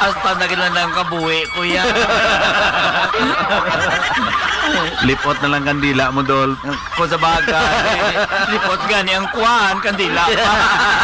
Hasta nagilan ng kabuhi, kuya. Lipot na lang kandila mo, Dol. Kung sa bagay, lipot gani ang kuhan, kandila pa.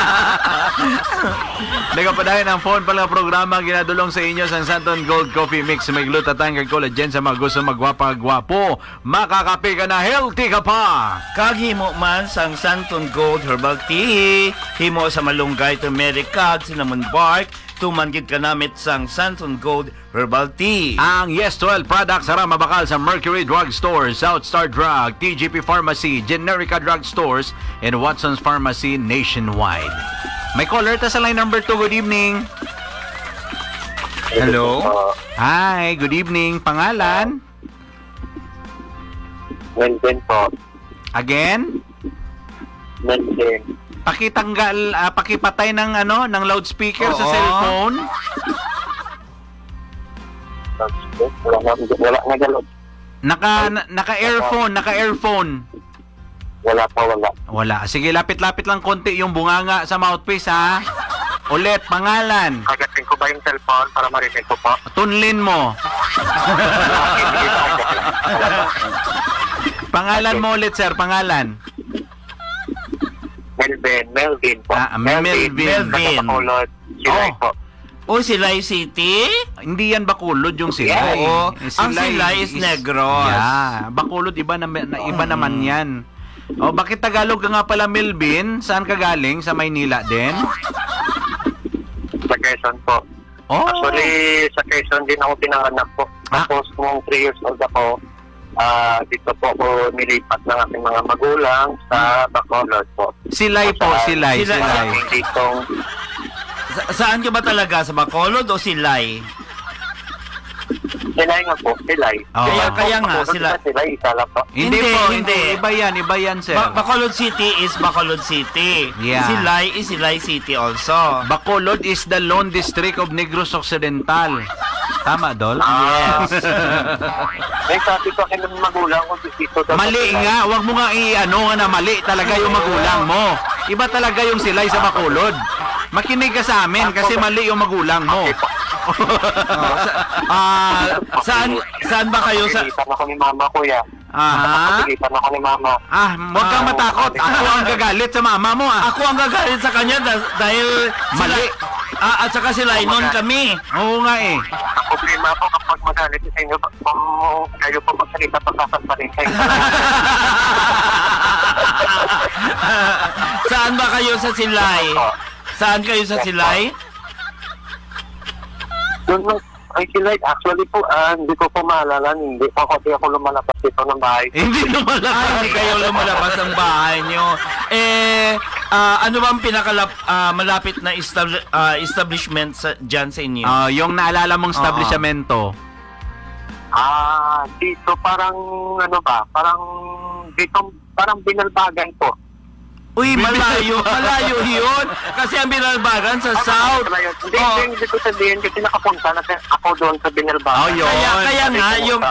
Nagapadahin ang phone pala programa ginadulong sa inyo sa Santon Gold Coffee Mix. May glutathione kag collagen sa mga gusto magwapa-gwapo. Makakape ka na, healthy ka pa. Kaghimo man sang Santon Gold Herbal Tea, himo sa malunggay, turmeric kag cinnamon bark, tumangkit ka namit sang Santon Gold Herbal Tea. Ang Yes 12 products harang mabakal sa Mercury Drug Stores, Southstar Drug, TGP Pharmacy, Generica Drug Stores, and Watson's Pharmacy nationwide. May caller ta sa line number 2. Good evening. Hello? Hi, good evening. Pangalan? Melvin po. Again? Melvin. Pakitanggal, pakipatay ng ng loudspeaker sa Oo. cellphone. Wala na galot. Naka-earphone. Wala pa, wala. Wala. Sige, lapit-lapit lang konti yung bunganga sa mouthpiece, ha? Ulit, pangalan. Kagatin ko ba yung cellphone para marinig ko po? Tunlin mo. Pangalan mo ulit, sir. Pangalan. Melvin po. Melvin. Bacolod. Silay po. O, Silay City? Hindi yan Bacolod yung Silay. Oo. Ang Silay is Negros. Yeah. Bacolod, iba naman yan. O, bakit Tagalog ka nga pala, Melvin? Saan ka galing? Sa Maynila din? Sa Quezon po. Oh. Actually, sa Quezon din ako pinanganak po. Tapos nung 3 years old ako, dito po ako nilipat ng aking mga magulang sa Bacolod po. Silay po, Silay. Ditong Saan ka ba talaga? Sa Bacolod o Silay? Silay nga po, Silay. Oo. Kaya nga, Bacolod Silay, isa lang po. Hindi Hindi, po, hindi. Iba yan, sir. Bacolod City is Bacolod City. Yeah. Silay is Silay City also. Bacolod is the Lone District of Negros Occidental. Tama, Dol? Yes. May sabi ko akin ng magulang ko dito daw. Mali nga, wag mo nga na mali talaga yung magulang mo. Iba talaga yung Silay sa Bacolod. Makinig ka sa amin kasi mali yung magulang mo. Saan ba kayo sa... Pagalitan ako ni mama, kuya. Aha. Pagalitan ako ni mama. Wag kang matakot. Ako ang gagalit sa mama mo, Ako ang gagalit sa kanya dahil Mali. At saka sila noon kami. Oo nga eh. Ang problema po kapag magalit sa inyo, kung kayo po magsalita pagkasamparin kayo. Saan ba kayo sa Silay? Saan kayo sa Silay? Doon ay sila, actually po, hindi ko po maalala, hindi po ako lumalabas dito ng bahay. Hindi lumalabas. Hindi kayo lumalabas ng bahay nyo. Ano bang malapit na establishment dyan sa inyo? Yung naalala mong establishmento. Dito parang, parang binalbagan po. Uy, malayo yun. Kasi ang binalbagan sa south. Hindi ko sabihin kasi nakapunta na ako doon sa binalbagan. Yun. Kaya nga,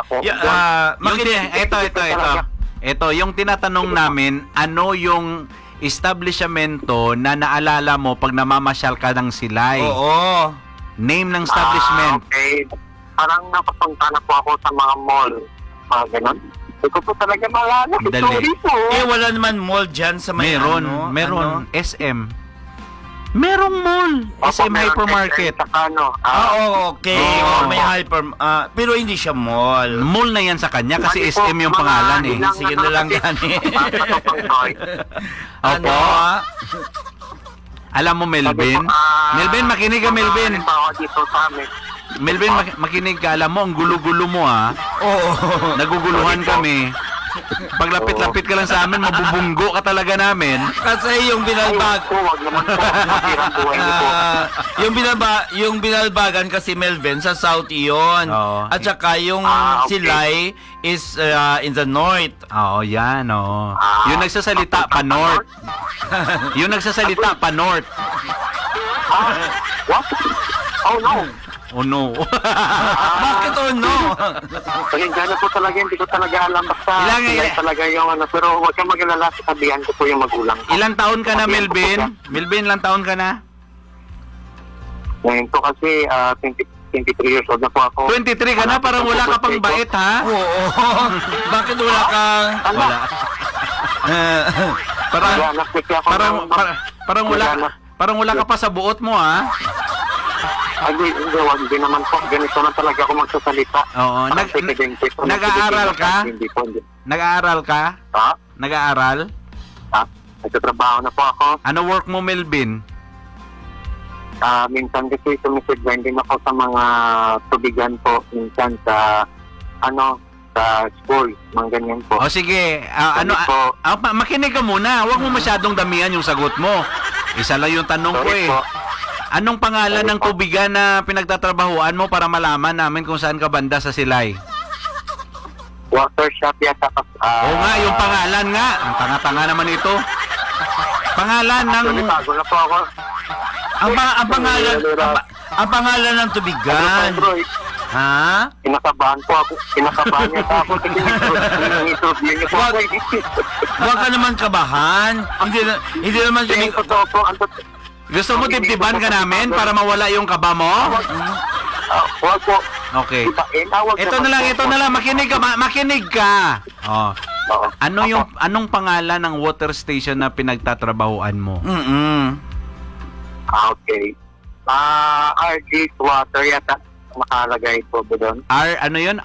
Ito, yung tinatanong namin, ano yung establishmento na naalala mo pag namamasyal ka ng Silay? Oo. Name ng establishment. Okay. Parang nakapunta na po ako sa mga mall. Ganon. Hindi ko po talaga maalala. Dali. Sorry po. Wala naman mall dyan sa may Meron. SM. Merong mall. SM Hypermarket. Okay. Oo. May hyper... pero hindi siya mall. Mall na yan sa kanya kasi Pwede SM po, yung mga pangalan eh. ilang Sige na lang gani. Opo. Alam mo, Melvin? Melvin, makinig ka, Melvin. Dito sa amin. Melvin, makinig ka. Alam mo, ang gulo-gulo mo, ha? Oo. Naguguluhan kami. Pag lapit-lapit ka lang sa amin, mabubunggo ka talaga namin. Kasi yung binalbag... Huwag naman po. Nasirang buhay niyo po. yung binalbagan kasi Melvin sa south iyon. Oo. At saka yung Okay. Silay is in the north. Oo, yan, oo. Yung nagsasalita pa north. Yung nagsasalita pa north. What? Oh no. Oh no. Bakit no? Pasensya na po talaga, hindi ko talaga alam. Basta sila talaga yung pero huwag kang mag-alala, sabihan ko po yung magulang ko. Ilang taon ka na, Melvin? Melvin, ilang taon ka na? Ngayon po kasi 23 years old na po ako. 23 ka na, parang wala ka pang bait, ha? Oo. Bakit wala kang... Wala. parang, Naghahanap kasi ako parang, ng- parang wala, parang wala ka pa sa buot mo, ha? Ay, hindi naman po. Ganito na talaga ako magsasalita. Oo. Parang presidente po. Nag-aaral ka? Hindi po, hindi. Nag-aaral ka? Ha? Nag-aaral? Ha? Nagtatrabaho na po ako. Ano work mo, Melvin? Minsan kasi sumisidlan din ako sa mga tubigan po. Minsan sa, sa school. Mga ganyan po. O sige, Sorry po. makinig ka muna. Huwag mo masyadong damihan yung sagot mo. Isa lang yung tanong ko Sorry eh. po. Anong pangalan Sorry ng po. tubigan na pinagtatrabahuan mo para malaman namin kung saan ka banda sa Silay? Water shop yata. Oo nga, yung pangalan nga. Ang tanga-tanga naman ito. Pangalan ng... Actually, bago na po ako. Ang pangalan ng tubigan. Android. Ha? Kinakabahan po ako. Kinakabahan niya ako. Sige, interview niyo po ako. Huwag ka naman kabahan. Hindi naman kami... Hindi, totoo po. Gusto mo dibdiban ka namin para mawala yung kaba mo? Huwag po. Okay. Tawag Ito na lang. Makinig ka. Makinig ka. Oh. Oo. Anong pangalan ng water station na pinagtatrabahuan mo? Okay. RG Water yata. Nakalagay po ba doon? Ano yun?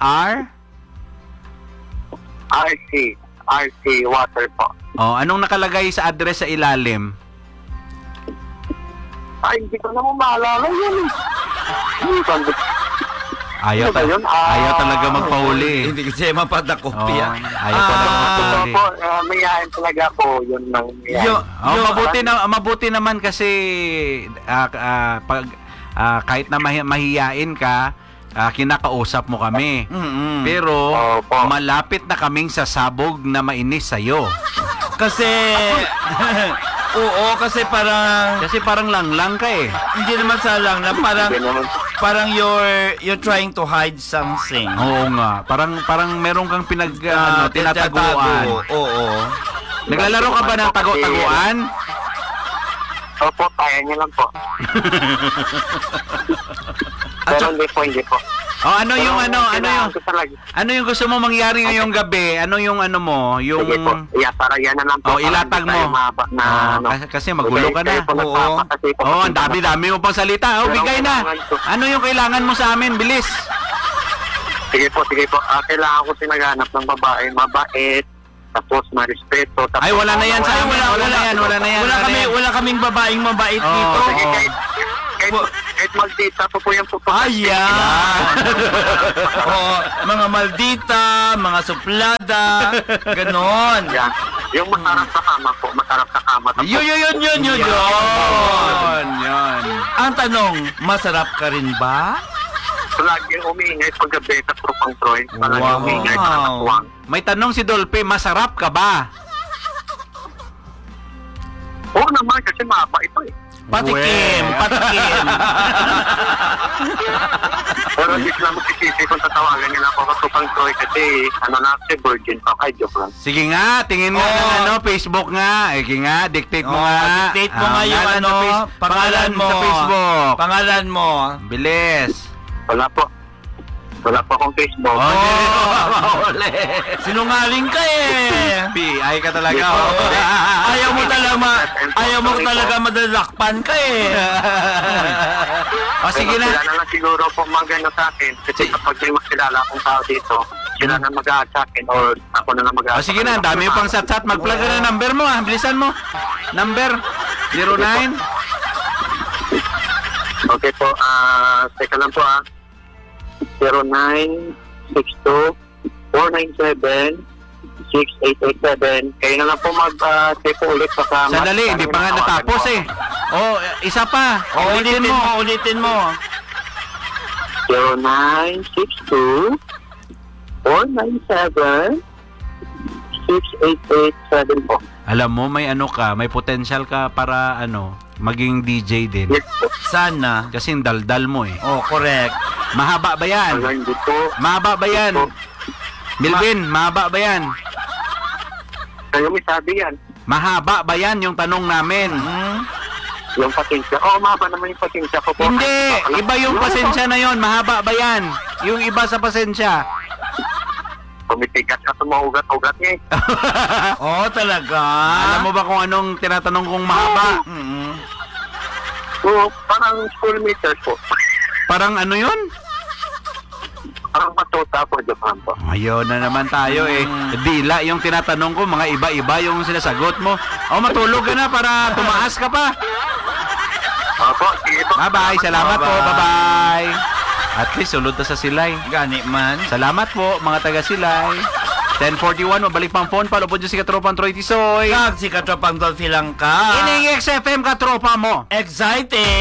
RC Water po. Oh, anong nakalagay sa address sa ilalim? Ay, hindi ko na mo maalala yun. Ayaw, Ano ba yun? ayaw talaga magpahuli. Hindi kasi mapadakopya. Ayaw talaga Totoo magpahuli. po, mayayain talaga po. Yun lang. Mabuti naman kasi pag kahit na mahiyain ka, kinakausap mo kami. Pero Opo. malapit na kaming sasabog na mainis sa'yo. Kasi... Oo, kasi parang Lang ka eh. hindi naman sa lang na Hindi naman. parang you're trying to hide something. Oo nga. Parang meron kang tinataguan. Oo. Naglalaro ka ba ng tago-taguan? Opo, kaya niya lang po. Pero hindi po. Oh, ano yung Talaga. ano yung gusto mo mangyari ngayong gabi? Ano yung mo? Yung Sige po. Para yan na lang po. ilatag mo. Kasi magulo ka na. Oh, ang dami-dami mo pang salita. Oh, bigay na. Ano yung kailangan mo sa amin? Bilis. Sige po. Kailangan ko sinaganap ng babae. Mabait. Tapos marespeto. Tapos Ay, wala na yan sa amin. Wala na yan. Wala kaming babaeng mabait Oo. dito. Sige, kahit Maldita po yung pupunta. Ayan! Oo, mga Maldita, mga suplada, ganon. Yan. Yung masarap sa kama po. Masarap sa kama. Tapos, Yun. Yan. Ang tanong, masarap ka rin ba? lagi umiingay paggabi sa Trupang Troy. Palagi Wow. umiingay sa Katuwang. May tanong si Dolphy, masarap ka ba? Oo naman, kasi mapa ito eh. Patikim. Pero hindi lang magsisisi kung tatawagan nila ako sa Trupang Troy kasi kasi virgin pa. Ay, joke lang. Sige nga, tingin nga ng Facebook nga. Sige nga, dictate mo nga. Dictate mo nga yung ngalan sa pangalan mo. sa Facebook. Pangalan mo. Bilis. Wala po akong Facebook. Sinungaling ka eh. Ay ka talaga. Ayaw mo talaga madalakpan ka eh. Sige na. Sila na lang siguro po magano sa akin. Kasi kapag may makilala akong tao dito, sila na mag-a-chat sa akin or ako na lang mag-a-chat. Sige na, dami pang chat-chat. Mag-plug ka na number mo. Bilisan mo. Number 09. Okay po, teka lang po 0962-497-6887. Kayo na lang po mag-check po ulit sa Sandali, hindi pa nga natapos eh. Oh, isa pa. Ulitin mo. 0962-497-6887 po. Alam mo, may may potential ka para maging DJ din. Yes po. Sana. Kasi daldal mo eh. Oh, correct. Mahaba ba yan? Wala, hindi po. Mahaba ba yan? Milvin, mahaba ba yan? Kayo may sabi yan. Mahaba ba yan yung tanong namin? Yung pasensya. Oo, mahaba naman yung pasensya ko po. Hindi, iba yung pasensya na yon. Mahaba ba yan? Yung iba sa pasensya. Kumitigas ka sa mga ugat-ugat niya. Oh, talaga? Alam mo ba kung anong tinatanong kong mahaba? Mm. So, parang school meters po. Parang ano yun? Parang matuta po, Japan po. Ayun na naman tayo eh. Dila yung tinatanong ko, mga iba-iba yung sinasagot mo. O matulog ka na para tumaas ka pa. Opo, sige po. Bye-bye, salamat po, bye-bye. At least sulod na sa Silay. Gani man. Salamat po mga taga Silay. 10:41, mabalik pang phone. Palo po dyan si Katropang Troy Tisoy. Kag si Katropang Dolphy lang ka. Ining XFM Katropa mo. Excited!